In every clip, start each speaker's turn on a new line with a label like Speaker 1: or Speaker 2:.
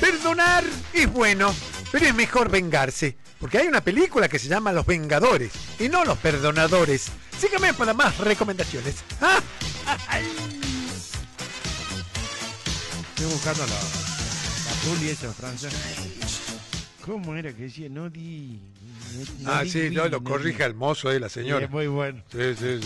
Speaker 1: Perdonar es bueno, pero es mejor vengarse. Porque hay una película que se llama Los Vengadores y no Los Perdonadores. Sígueme para más recomendaciones. ¡Ah!
Speaker 2: Estoy buscando la Puli esa en Francia. ¿Cómo era que decía? No di...
Speaker 1: Sí, no, lo corrija el mozo ahí, la señora.
Speaker 2: Es muy bueno.
Speaker 1: Sí.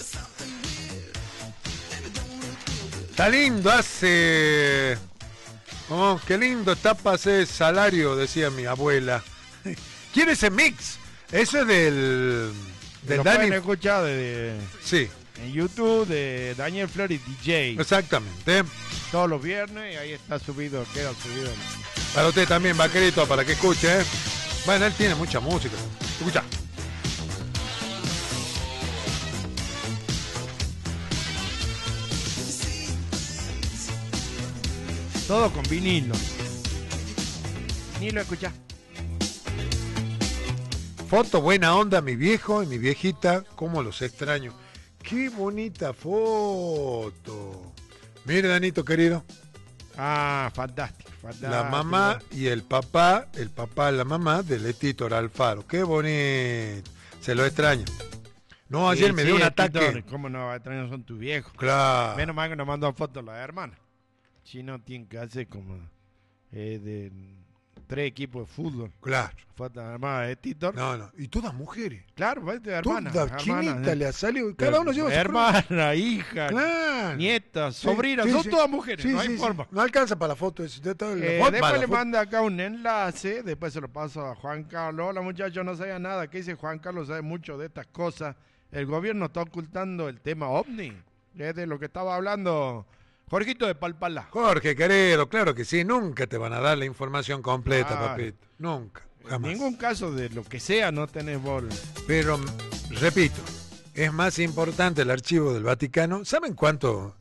Speaker 1: Está lindo, hace... Oh, qué lindo está para hacer salario, decía mi abuela. ¿Quiere ese mix? Eso es del
Speaker 2: Lo
Speaker 1: Dani.
Speaker 2: pueden escuchar
Speaker 1: Sí,
Speaker 2: en YouTube de Daniel Flores DJ.
Speaker 1: exactamente.
Speaker 2: Todos los viernes y ahí está subido, queda subido.
Speaker 1: Para usted también, vaquerito, para que escuche. Bueno, él tiene mucha música. Escucha.
Speaker 2: Todo con vinilo. Ni lo escuchás.
Speaker 1: Foto buena onda, mi viejo y mi viejita, cómo los extraño. Qué bonita foto. Mire, Danito querido.
Speaker 2: Ah, fantástico.
Speaker 1: La mamá y el papá la mamá de Letito Alfaro. Qué bonito. Se lo extraño. No, ayer me dio un ataque.
Speaker 2: ¿Cómo no va a extrañar? Son tus viejos.
Speaker 1: Claro.
Speaker 2: Menos mal que nos mandó fotos las hermanas. Si no, tienen que hacer como de 3 equipos de fútbol.
Speaker 1: Claro.
Speaker 2: Fotos de hermanas de Tito.
Speaker 1: No. Y todas mujeres.
Speaker 2: Claro, pues, de hermanas.
Speaker 1: Todas chinitas le ha salido. Cada uno lleva su
Speaker 2: hermana, hija,
Speaker 1: claro.
Speaker 2: Nietas, sobrinas,
Speaker 1: Sí,
Speaker 2: son
Speaker 1: sí.
Speaker 2: todas mujeres,
Speaker 1: Sí,
Speaker 2: no hay
Speaker 1: sí.
Speaker 2: forma.
Speaker 1: No alcanza para la foto.
Speaker 2: Después le manda acá un enlace, después se lo paso a Juan Carlos. Hola muchachos, no sabía nada. ¿Qué dice Juan Carlos? Sabe mucho de estas cosas. El gobierno está ocultando el tema OVNI. Es de lo que estaba hablando Jorgito de Palpalá.
Speaker 1: Jorge, querido, claro que sí. Nunca te van a dar la información completa,
Speaker 2: Claro.
Speaker 1: papito. Nunca.
Speaker 2: En
Speaker 1: Jamás.
Speaker 2: ningún caso de lo que sea no tenés bol.
Speaker 1: Pero, repito, es más importante el archivo del Vaticano. ¿Saben cuánto?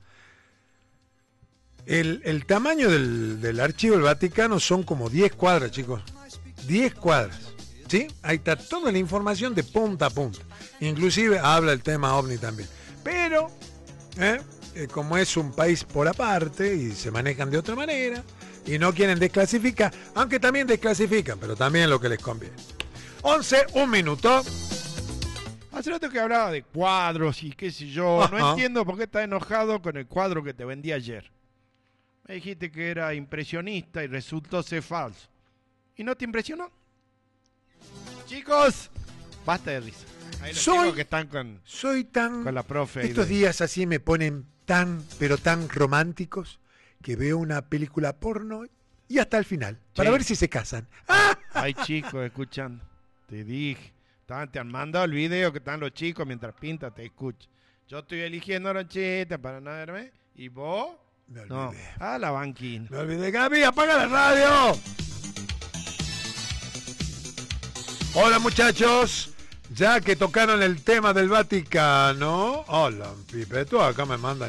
Speaker 1: El tamaño del archivo del Vaticano son como 10 cuadras, chicos. 10 cuadras. ¿Sí? Ahí está toda la información de punta a punta. Inclusive habla el tema OVNI también. Pero, como es un país por aparte y se manejan de otra manera y no quieren desclasificar, aunque también desclasifican, pero también lo que les conviene. 11, un minuto.
Speaker 2: Hace rato que hablaba de cuadros y qué sé yo.
Speaker 1: Ajá.
Speaker 2: No entiendo por qué estás enojado con el cuadro que te vendí ayer. Me dijiste que era impresionista y resultó ser falso. ¿Y no te impresionó? Chicos, basta de risa. Ahí los chicos que están con la profe. ahí
Speaker 1: Estos
Speaker 2: de-
Speaker 1: días así me ponen pero tan románticos que veo una película porno y hasta el final, para ver si se casan. ¡Ah!
Speaker 2: Hay chicos escuchando. Te dije. Te han mandado el video que están los chicos mientras pinta, te escucho. Yo estoy eligiendo los chistes para no verme. ¿Y vos?
Speaker 1: Me olvidé.
Speaker 2: No. A la banquina.
Speaker 1: Me olvidé, Gaby, apaga la radio. Hola muchachos, ya que tocaron el tema del Vaticano. Hola, Pipeto, acá me mandan